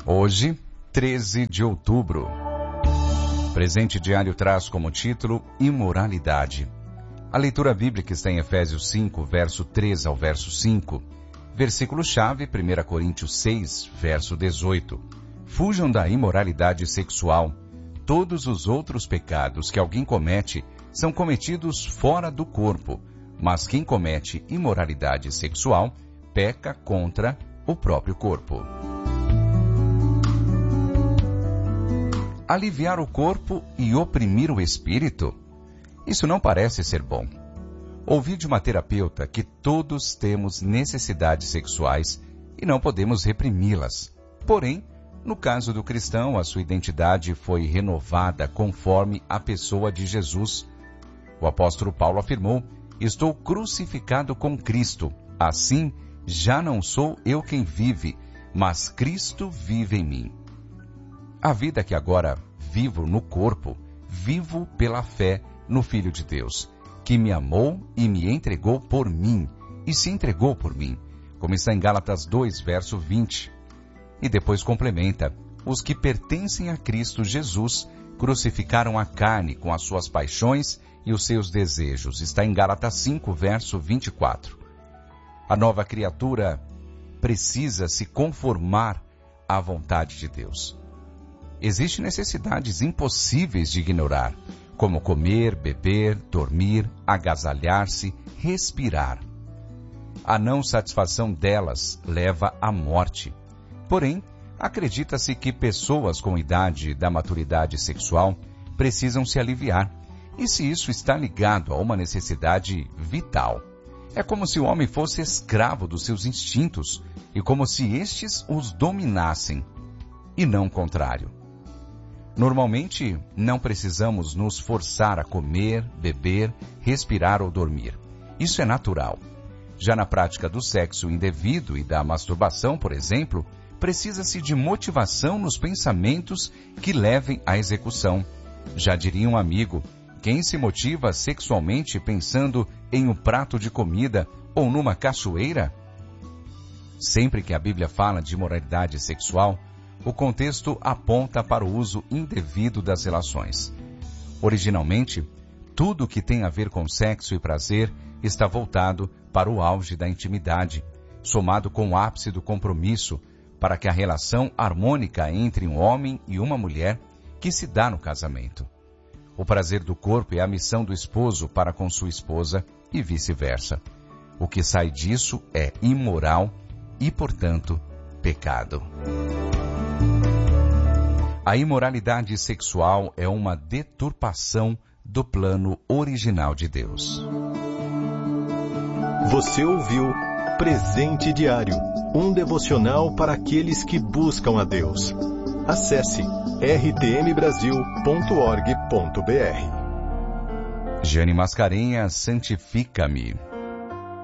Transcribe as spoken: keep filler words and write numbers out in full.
Hoje, treze de outubro. Presente diário traz como título Imoralidade. A leitura bíblica está em Efésios cinco, verso três ao verso cinco. Versículo-chave, primeira Coríntios seis, verso dezoito. Fujam da imoralidade sexual. Todos os outros pecados que alguém comete são cometidos fora do corpo, mas quem comete imoralidade sexual peca contra o próprio corpo. Aliviar o corpo e oprimir o espírito? Isso não parece ser bom. Ouvi de uma terapeuta que todos temos necessidades sexuais e não podemos reprimi-las. Porém, no caso do cristão, a sua identidade foi renovada conforme a pessoa de Jesus. O apóstolo Paulo afirmou: estou crucificado com Cristo. Assim, já não sou eu quem vive, mas Cristo vive em mim. A vida que agora vivo no corpo, vivo pela fé no Filho de Deus, que me amou e me entregou por mim, e se entregou por mim, como está em Gálatas dois, verso vinte. E depois complementa: os que pertencem a Cristo Jesus crucificaram a carne com as suas paixões e os seus desejos. Está em Gálatas cinco, verso vinte e quatro. A nova criatura precisa se conformar à vontade de Deus. Existem necessidades impossíveis de ignorar, como comer, beber, dormir, agasalhar-se, respirar. A não satisfação delas leva à morte. Porém, acredita-se que pessoas com idade da maturidade sexual precisam se aliviar, e se isso está ligado a uma necessidade vital. É como se o homem fosse escravo dos seus instintos, e como se estes os dominassem, e não o contrário. Normalmente, não precisamos nos forçar a comer, beber, respirar ou dormir. Isso é natural. Já na prática do sexo indevido e da masturbação, por exemplo, precisa-se de motivação nos pensamentos que levem à execução. Já diria um amigo: quem se motiva sexualmente pensando em um prato de comida ou numa cachoeira? Sempre que a Bíblia fala de imoralidade sexual, o contexto aponta para o uso indevido das relações. Originalmente, tudo que tem a ver com sexo e prazer está voltado para o auge da intimidade, somado com o ápice do compromisso, para que a relação harmônica entre um homem e uma mulher que se dá no casamento. O prazer do corpo é a missão do esposo para com sua esposa e vice-versa. O que sai disso é imoral e, portanto, pecado. A imoralidade sexual é uma deturpação do plano original de Deus. Você ouviu Presente Diário, um devocional para aqueles que buscam a Deus. Acesse r t m brasil ponto org ponto b r. Jane Mascarenhas, santifica-me.